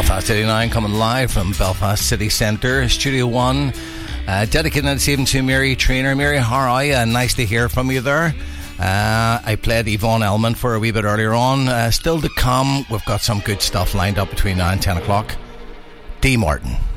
Belfast 89 coming live from Belfast City Centre, Studio 1. Dedicated this evening to Mary Trainer. Mary, how are you? Nice to hear from you there. I played Yvonne Elliman for a wee bit earlier on. Still to come, we've got some good stuff lined up between now and 10 o'clock. D. Martin.